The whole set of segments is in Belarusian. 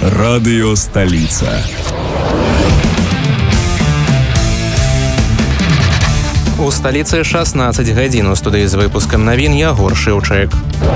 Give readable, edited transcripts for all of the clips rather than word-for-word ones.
Радыё Сталіца. У сталіцы 16 гадзін. У студыі з выпускам навін Ягор Шыўчык.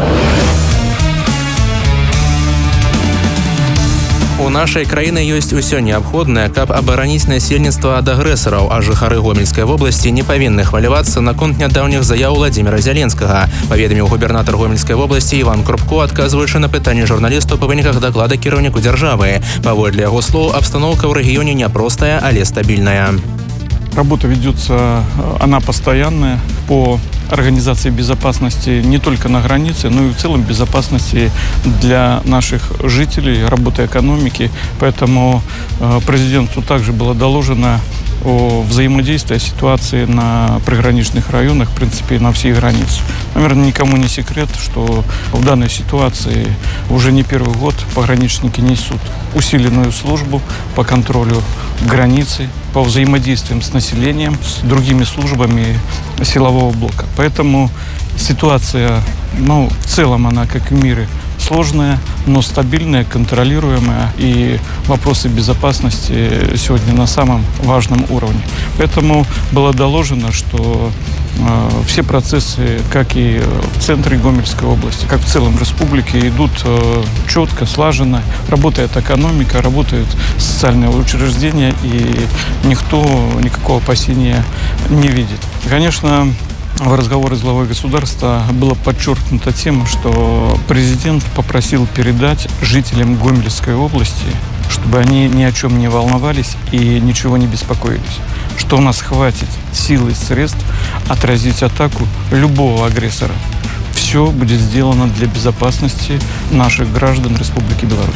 У нашай краіны ёсць усё неабходнае, каб абараніць насельніцтва ад агрэсараў, а жыхары Гомельскай вобласці не павінны хвалявацца наконт нядаўніх заяў Владзіміра Зяленскага, паведаміў губернатар Гомельскай вобласці Іван Крупко, адказваючы на пытанні журналістаў па выніках даклада кіраўніку дзяржавы. Паводле яго слоў, абстаноўка ў рэгіёне няпростая, але стабільная. Работа ведется, она постоянная по организации безопасности не только на границе, но и в целом безопасности для наших жителей, работы экономики. Поэтому президенту также было доложено о взаимодействии, о ситуации на приграничных районах, в принципе, на всей границе. Наверное, никому не секрет, что в данной ситуации уже не первый год пограничники несут усиленную службу по контролю границы, по взаимодействиям с населением, с другими службами силового блока. Поэтому ситуация, в целом она, как в мире, сложная, но стабильная, контролируемая, и вопросы безопасности сегодня на самом важном уровне. Поэтому было доложено, что все процессы, как и в центре Гомельской области, как в целом республике, идут четко, слаженно. Работает экономика, работают социальные учреждения, и никто никакого опасения не видит. Конечно, в разговоре с главой государства было подчеркнута тема, что президент попросил передать жителям Гомельской области, чтобы они ни о чем не волновались и ничего не беспокоились, что у нас хватит сил и средств отразить атаку любого агрессора. Все будет сделано для безопасности наших граждан Республики Беларусь.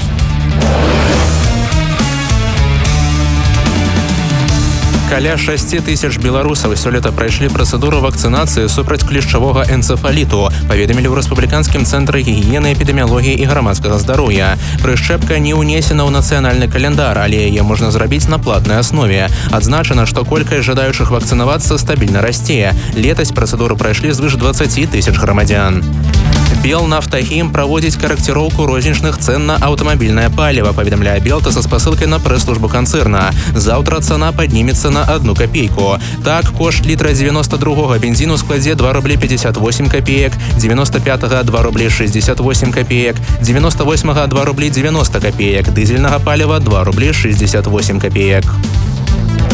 Каля 6 тысяч беларусаў сёлета прайшлі працэдуру вакцынацыі супраць клішчавога энцэфаліту, паведамілі ў рэспубліканскім цэнтры гігіены, эпідэміялогіі і грамадскага здароўя. Прышчэпка не ўнесена ў нацыянальны каляндар, але яе можна зрабіць на платнай аснове. Адзначана, што колькасць жадаючых вакцынавацца стабільна расце. Летась працэдуру прайшлі звыш 20 тысяч грамадзян. Белнафтахім праводзіць карэкціроўку рознічных цэн на аўтамабільнае паліва, паведамляе Белта са спасылкай на прэс-службу канцэрна. Заўтра цана паднімецца на 1 копейку. Так, кошт літра 92-го бензіну складзе 2 рублі 58 копеек, 95-го 2 рублі 68 копеек, 98-го 2 рублі 90 копеек, дызельнага паліва 2 рублі 68 копеек.